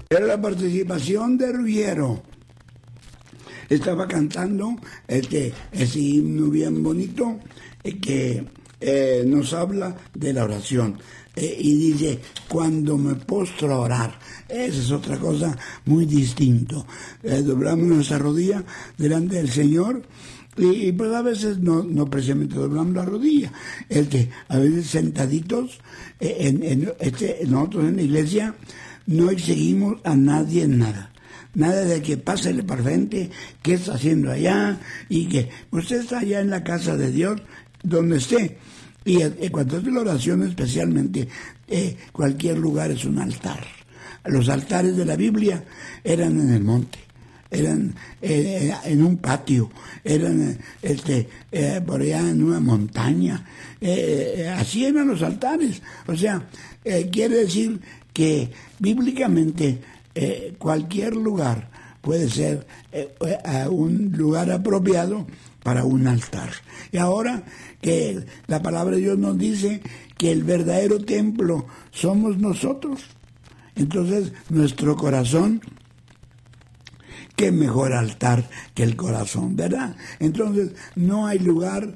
Era la participación de Ruggiero. Estaba cantando ese himno bien bonito que nos habla de la oración. Y dice, cuando me postro a orar. Esa es otra cosa muy distinto. Doblamos nuestra rodilla delante del Señor. Y pues a veces no precisamente doblamos la rodilla. A veces sentaditos, nosotros en la iglesia no exigimos a nadie nada. Nada de que pásele para frente, qué está haciendo allá, y que usted está allá en la casa de Dios, donde esté. Y cuando es la oración especialmente, cualquier lugar es un altar. Los altares de la Biblia eran en el monte, eran en un patio, eran por allá en una montaña. Así eran los altares. O sea, quiere decir que bíblicamente cualquier lugar puede ser un lugar apropiado para un altar. Y ahora que la palabra de Dios nos dice que el verdadero templo somos nosotros, entonces nuestro corazón, qué mejor altar que el corazón, ¿verdad? Entonces no hay lugar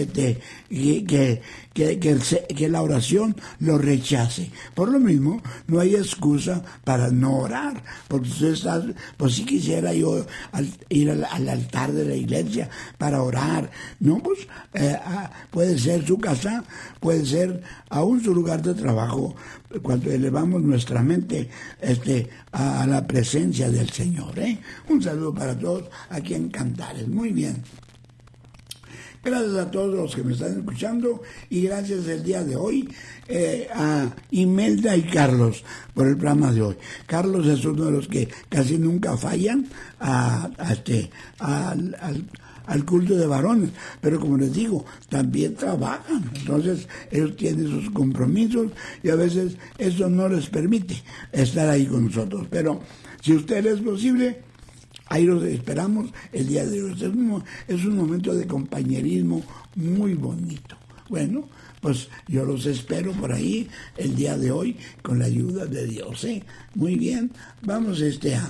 que la oración lo rechace. Por lo mismo, no hay excusa para no orar, porque usted está, pues si quisiera yo ir al altar de la iglesia para orar, no, pues puede ser su casa, puede ser aún su lugar de trabajo, cuando elevamos nuestra mente a la presencia del Señor. Un saludo para todos aquí en Cantares. Muy bien. Gracias a todos los que me están escuchando y gracias el día de hoy a Imelda y Carlos por el programa de hoy. Carlos es uno de los que casi nunca fallan al culto de varones, pero como les digo, también trabajan, entonces ellos tienen sus compromisos y a veces eso no les permite estar ahí con nosotros, pero si usted es posible, ahí los esperamos el día de hoy. Es un momento de compañerismo muy bonito. Bueno, pues yo los espero por ahí el día de hoy con la ayuda de Dios. Muy bien, vamos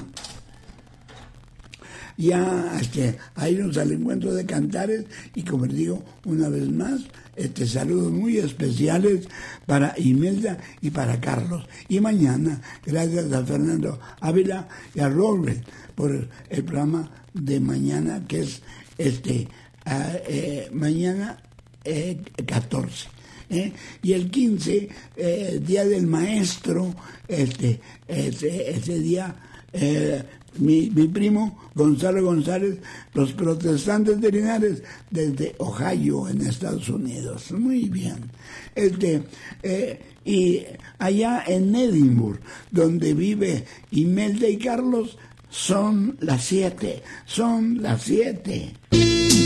a irnos al encuentro de Cantares y como les digo una vez más, saludos muy especiales para Imelda y para Carlos. Y mañana, gracias a Fernando Ávila y a Robert por el programa de mañana, que es mañana 14. Y el 15, Día del Maestro, ese día... Mi primo Gonzalo González, los protestantes de Linares, desde Ohio, en Estados Unidos. Muy bien. Y allá en Edimburgo, donde vive Imelda y Carlos, son las 7.